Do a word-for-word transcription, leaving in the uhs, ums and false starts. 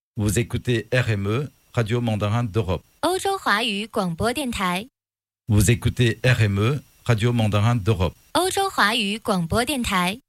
Vous écoutez R M E, Radio Mandarin d'Europe. 欧洲华语广播电台。 Vous écoutez R M E, Radio Mandarin d'Europe. 欧洲华语广播电台。